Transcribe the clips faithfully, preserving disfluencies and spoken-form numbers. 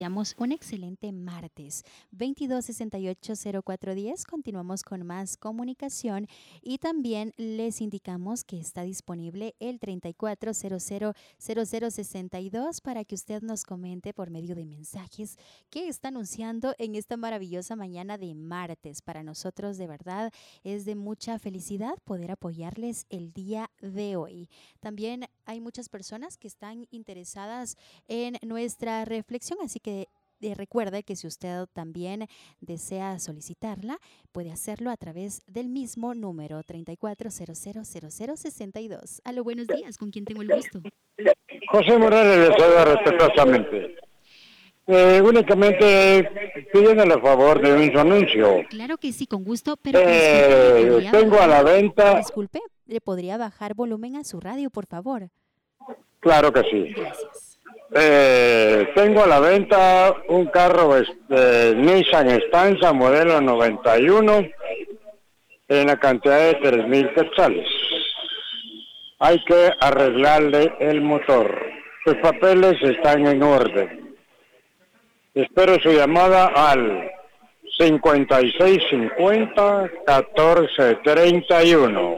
Deseamos un excelente martes, veintidós sesenta y ocho cero cuatro diez. Continuamos con más comunicación y también les indicamos que está disponible el treinta y cuatro cero cero cero cero sesenta y dos para que usted nos comente por medio de mensajes qué está anunciando en esta maravillosa mañana de martes. Para nosotros, de verdad, es de mucha felicidad poder apoyarles el día de hoy. También hay muchas personas que están interesadas en nuestra reflexión, así que eh, recuerde que si usted también desea solicitarla, puede hacerlo a través del mismo número treinta y cuatro cero cero cero cero sesenta y dos. Aló, buenos días, ¿con quién tengo el gusto? José Morales le saluda respetuosamente. Eh, únicamente pidiéndole a favor de un anuncio. Claro que sí, con gusto, pero disculpe, ¿le Eh, podría tengo bajar, a la venta. disculpe, ¿le podría bajar volumen a su radio, por favor? Claro que sí. Gracias. Eh, tengo a la venta un carro este, Nissan Stanza modelo noventa y uno en la cantidad de tres mil quetzales. Hay que arreglarle el motor. Sus papeles están en orden. Espero su llamada al cincuenta y seis cincuenta catorce treinta y uno.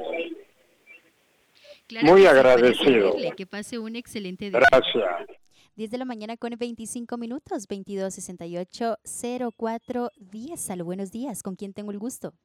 Claro Muy que sí, para agradecido. servirle. Que pase un excelente día. Gracias. diez de la mañana con veinticinco minutos, veintidós sesenta y ocho cero cuatro diez. Aló, buenos días. ¿Con quién tengo el gusto?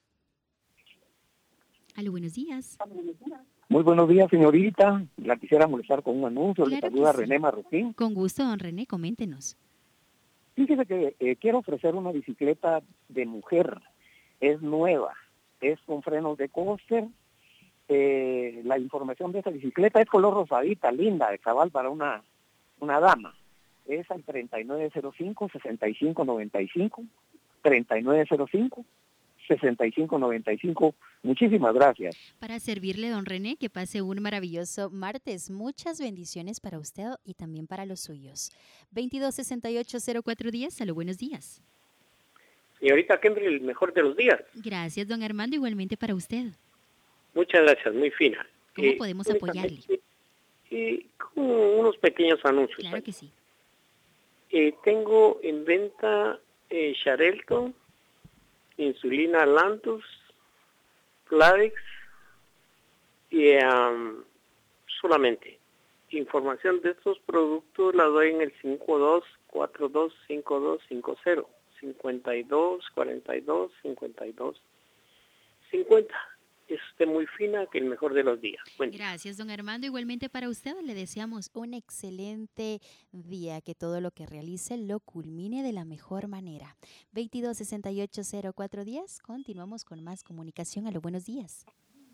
Aló, buenos días. Muy buenos días, señorita. La quisiera molestar con un anuncio. Le Claro que saluda sí. René Marroquín. Con gusto, don René, coméntenos. Fíjese que eh, quiero ofrecer una bicicleta de mujer. Es nueva. Es con frenos de coaster. Eh, la información de esa bicicleta es color rosadita, linda, de cabal para una, una dama. Es al treinta y nueve cero cinco sesenta y cinco noventa y cinco. treinta y nueve cero cinco sesenta y cinco noventa y cinco. Muchísimas gracias. Para servirle, don René, que pase un maravilloso martes. Muchas bendiciones para usted y también para los suyos. veintidós sesenta y ocho cero cuatro diez. Aló, buenos días. Señorita Kimberly, el mejor de los días. Gracias, don Armando, igualmente para usted. Muchas gracias, muy fina. ¿Cómo Eh, podemos apoyarle? Y con unos pequeños anuncios. Claro ahí. que sí. Eh, tengo en venta eh, Xarelto, insulina Lantus, Plavix y um, solamente. Información de estos productos la doy en el cinco dos cuatro dos cinco dos cinco cero, cincuenta y dos cuarenta y dos cincuenta y dos cincuenta. Es usted muy fina, que el mejor de los días. Buen día. Gracias, don Armando. Igualmente para usted le deseamos un excelente día, que todo lo que realice lo culmine de la mejor manera. veintidós sesenta y ocho cero cuatro diez. Continuamos con más comunicación. Aló, buenos días.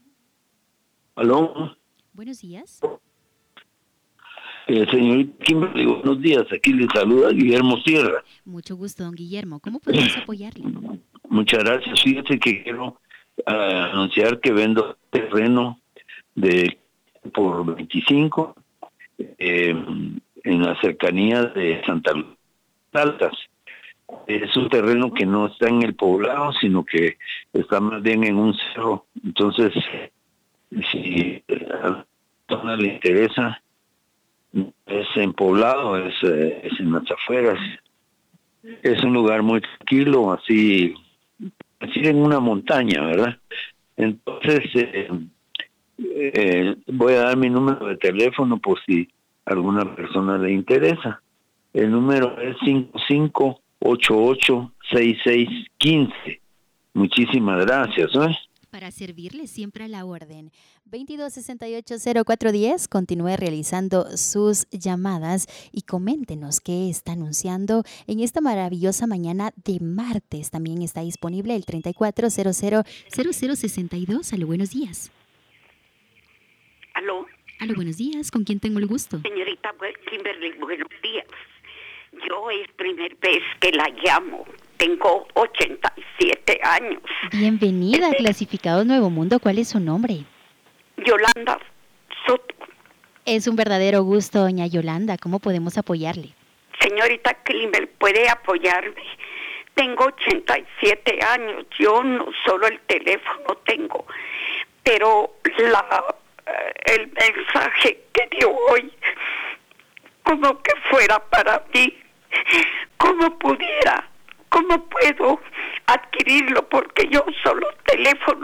Aló, Buenos días. eh, señorita Kimberly, buenos días. Aquí le saluda Guillermo Sierra. Mucho gusto, don Guillermo. ¿Cómo podemos apoyarle? Muchas gracias. Fíjate que quiero uh, anunciar que vendo terreno de por veinticinco eh, en las cercanías de Santa Lucía Altas. Es un terreno que no está en el poblado, sino que está más bien en un cerro. Entonces, si a la persona le interesa, es en poblado, es, eh, es en las afueras. Es un lugar muy tranquilo, así, así en una montaña, ¿verdad? Entonces, eh, eh, voy a dar mi número de teléfono por si a alguna persona le interesa. El número es cinco cinco ocho ocho seis seis uno cinco. Muchísimas gracias, ¿eh? Para servirle siempre a la orden. veintidós sesenta y ocho cero cuatro diez. Continúe realizando sus llamadas y coméntenos qué está anunciando en esta maravillosa mañana de martes. También está disponible el treinta y cuatro cero cero cero cero sesenta y dos. Aló, buenos días. Aló, Aló, buenos días. ¿Con quién tengo el gusto? señorita Kimberly, buenos días. Yo es primera vez que la llamo. Tengo ochenta y siete años. Bienvenida a Clasificados Nuevo Mundo. ¿Cuál es su nombre? Yolanda Soto. Es un verdadero gusto, doña Yolanda. ¿Cómo podemos apoyarle? Señorita Kimberly, ¿puede apoyarme? Tengo ochenta y siete años. Yo no solo el teléfono tengo, pero la el mensaje que dio hoy, como que fuera para mí. ¿Cómo pudiera? ¿Cómo puedo adquirirlo? Porque yo solo teléfono